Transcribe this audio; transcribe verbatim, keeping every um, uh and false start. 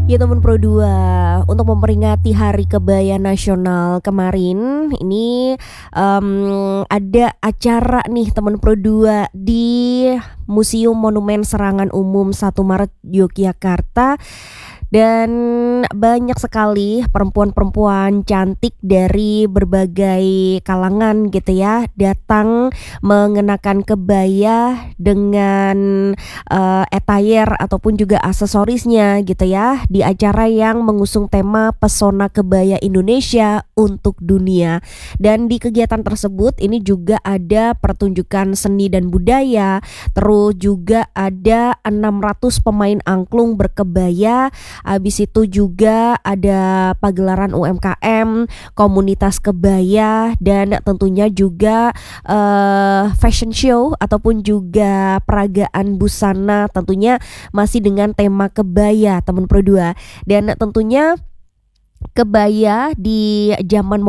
Ya teman Pro dua, untuk memperingati Hari Kebaya Nasional kemarin ini um, ada acara nih teman Pro dua di Museum Monumen Serangan Umum satu Maret Yogyakarta. Dan banyak sekali perempuan-perempuan cantik dari berbagai kalangan gitu ya datang mengenakan kebaya dengan uh, attire ataupun juga aksesorisnya gitu ya di acara yang mengusung tema Pesona Kebaya Indonesia untuk Dunia. Dan di kegiatan tersebut ini juga ada pertunjukan seni dan budaya, terus juga ada enam ratus pemain angklung berkebaya. Habis itu juga ada pagelaran U M K M, komunitas kebaya, dan tentunya juga uh, fashion show ataupun juga peragaan busana tentunya masih dengan tema kebaya teman Pro dua. Dan tentunya kebaya di zaman